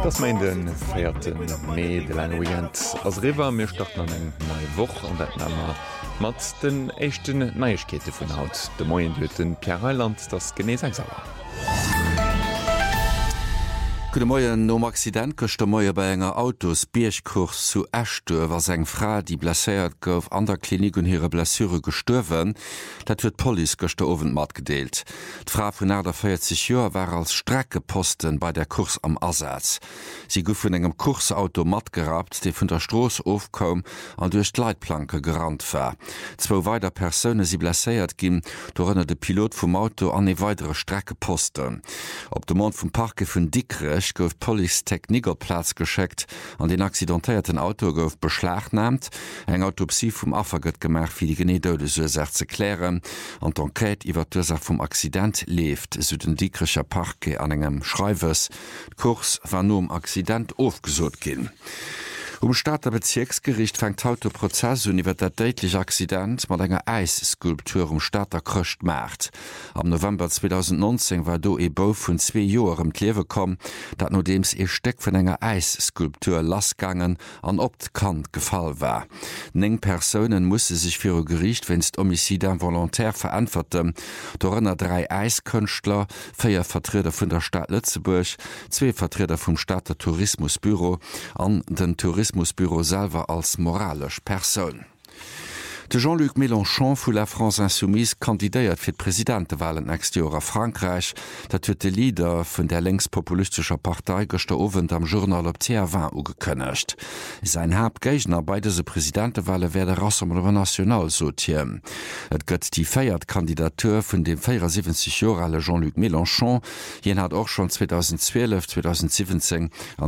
Das mein den 4. Mai de lange Weekend ass River mir starten an eng neii Woch an dat Nammer mat den echten Neiechkete vun Haut. De Moien huet den Pierre Heiland das genees eng sauer. Gute Morgen, no Accident köcht der Moier bei enger Autos Bierchkurs zu Ächte war seg Fra, die blesséiert gouf an der Klinik und ihre Blessure gestürwen, dat huet Poli gochte ofwen mat gedeelt. D'Fra vun der 40 Joer war als Streckeposten bei der Kurs am Ersatz. Sie gouf vun engem Kursauto mat gerat, de vun der Stroos ofkom an duch d'Leitplanke gerannt war. 2 weiter Persone sie blesséiert ginn, dorënne de Pilot vum Auto an e weitere Streckeposten. Op dem Mond vum Parke vun Dickrech gouf Police Technikerplatz gescheckt an den accidentéierten Auto gouf beschlagnahmt. Eng Autopsie vum Affer gëtt gemacht fir die Genedeursache ze klären. An d'Enquête iwwer d'Ursache vum Accident left so den Dickrecher Parke an engem Schreiwes. Kurs war no um Accident aufgesot ginn. Staater Bezirksgericht fängt haut Prozess iwwer der deitlich Accident mat enger Eisskulptur Staater krcht macht. Am November 2019 war do e Bau vun 2 Joerem Klewe kom, dat no dems e Steck vun enger Eisskulptur lasgangen an op d'Kant gefall war. 9 Personen musse sich fir o Gericht wennst Homicide involontaire verantworten, dorënner 3 Eiskünstler, 4 Vertreter vun der Stadt Lützeburg, 2 Vertreter vum Staater Tourismusbüro an den Tourismusbüro selber als moralisch Person. De Jean-Luc Mélenchon vu la France Insoumise kandidéiert fir d'Präsidentewahlen nächste Jahr a Frankreich, dat huet de Leader vun der längstpopulistischer Partei gestern Abend am Journal op TF1 ugekënnecht. Sein Hauptgegner bei dese Präsidentewahle werde Rassemblement National sortieren. Et gëtt die Feiertkandidatur vun dem 74 Jahre alt Jean-Luc Mélenchon, jen hat auch schon 2012, 2017 an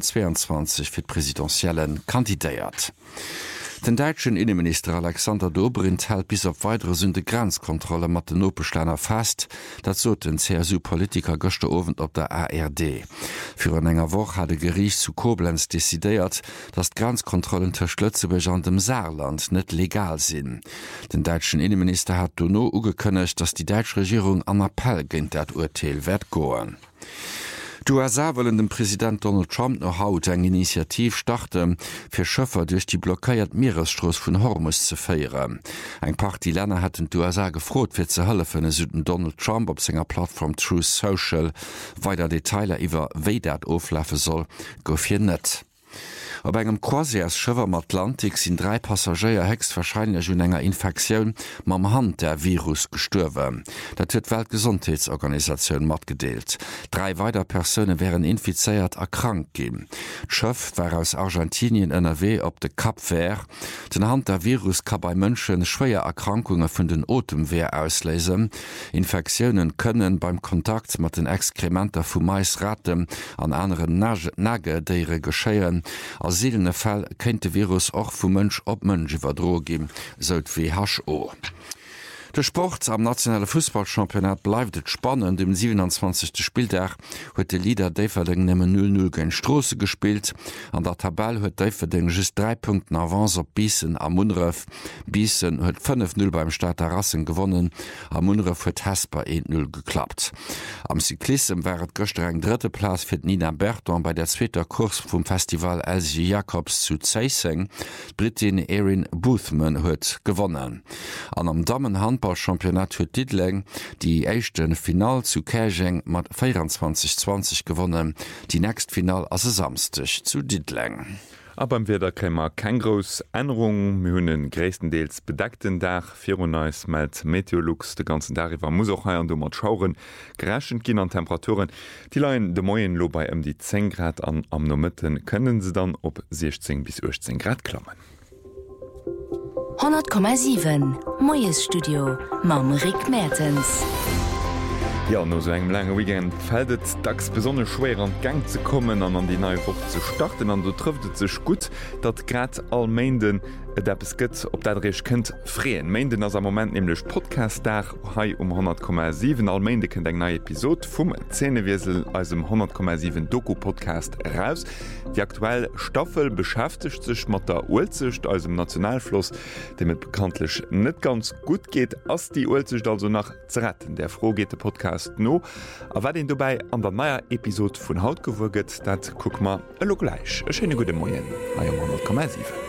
2022 fir d'Präsidentiellen kandidéiert. Den deutschen Innenminister Alexander Dobrindt hält bis auf weitere Sünde Grenzkontrolle mat den Opelsteiner fest, dat so den CSU-Politiker gestern Abend op der ARD. Für eine enger Woche hat Gericht zu Koblenz dezidiert, dass Grenzkontrollen zwischen Lützeburg und dem Saarland nicht legal sind. Den deutschen Innenminister hat no ugekündigt, dass die deutsche Regierung an Appell gegen das Urteil wird gehen. Die USA wollen dem Präsident Donald Trump noch haut eng Initiativ starten, fir Schëffer durch die blockéiert Meeresstroos vun Hormuz ze feieren. Eng paar die Länder hätten die USA gefrot fir ze hëllefen den Süden Donald Trump op senger Plattform Truth Social, weiter Detailer iwwer wéi dat oflaffe soll, gouf hier net. Op engem Croisièrsschëwer am Atlantik sind 3 Passagier höchstwahrscheinlich hun enger Infektionun mam Hand der Virus gestürwe. Dat huet Weltgesundheitsorganisationun mat gedeelt. 3 weiter Personen wären infizeiert erkrank gin. D'Schëff war aus Argentinien NRW op de Kap Vert. Den Hand der Virus kann bei Mënschen schwéier Erkrankungen vun den Otemwehr auslesen. Infektionen können beim Kontakt mat den Exkrementer vu Mais Ratten an anderen Nage deiere geschéien. Als seelene Fall kennt de Virus auch vu Mënsch op Mënsch iwwerdro gin, sollt WHO. Der Sport am nationale Fußballchampionat bleibt et spannend. Im 27. Spieltag huet de Lieder Deiferding nemme 0-0 gen Strosse gespielt. An der Tabelle huet Deiferding just 3 Punkten Avance op Biesen am Munref. Biesen huet 5-0 beim Start der Rassen gewonnen. Am Munref huet Hesper 1-0 geklappt. Am Cyclism wäret gestern eng 3. Platz fir Nina Berton bei der 2. Kurs vum Festival Elsie Jacobs zu Zeissing. Britin Erin Boothman huet gewonnen. An am Damenhandballchampionat huet Didling die échten Final zu Kägeng mat 24-20 gewonnen. Die nächst Final as samstech zu Didling. Aber im Wetter kämmer kein groß Änderung, wir haben den größtenteils bedeckten Tag, 4 Uhr mit Meteorlux, den ganzen Tag über muss auch hier und mal schauen, gerechnet gehen an Temperaturen, die liegen de Morgen lo bei die 10 Grad an, am Nachmittag können sie dann op 16 bis 18 Grad klammen. 100,7 Moyes Studio Mam Rick Mertens. Ja, no so engem lange Weekend fällt es dacks besonders schwer an Gang zu kommen an die neue Woche zu starten. Und du trifft es sich gut, dass gerade all Meinden etwas gibt, ob das richtig könnt freien. Meinden ist am Moment nämlich Podcast-Tag hier um 100,7. All Meinden könnt eine neue Episode vom Zähnewirsel aus dem 100,7 Doku-Podcast raus. Die aktuelle Staffel beschäftigt sich mit der Uelzücht aus dem Nationalfluss, dem es bekanntlich nicht ganz gut geht, als die Uelzücht also nach zu retten. Der Froh geht der Podcast Podcast no. A wat den dobei an der neier Episode vun Haut gewurget, dat guck ma lo gleich. E schöne gute Moien. 10,7.